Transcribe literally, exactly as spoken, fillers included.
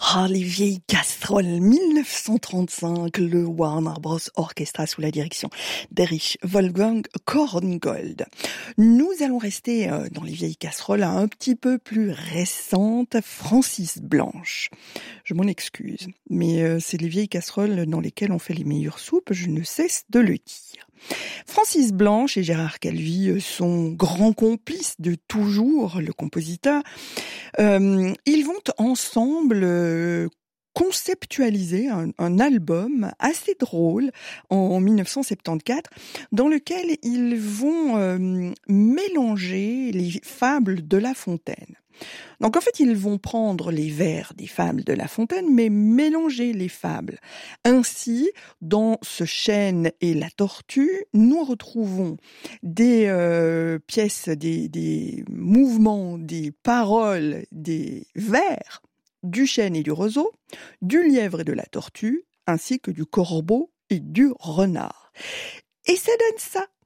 Ah, les vieilles casseroles, mille neuf cent trente-cinq, le Warner Bros. Orchestra sous la direction d'Erich Wolfgang Korngold. Nous allons rester euh, dans les vieilles casseroles un petit peu plus récentes, Francis Blanche. Je m'en excuse, mais euh, c'est les vieilles casseroles dans lesquelles on fait les meilleures soupes, je ne cesse de le dire. Francis Blanche et Gérard Calvi sont grands complices de toujours, le compositeur. Euh, ils vont ensemble euh, conceptualiser un, un album assez drôle en, en mille neuf cent soixante-quatorze dans lequel ils vont euh, mélanger les fables de La Fontaine. Donc en fait, ils vont prendre les vers des fables de La Fontaine, mais mélanger les fables. Ainsi, dans Ce chêne et la tortue, nous retrouvons des euh, pièces, des, des mouvements, des paroles, des vers du chêne et du roseau, du lièvre et de la tortue, ainsi que du corbeau et du renard. Et ça donne ça,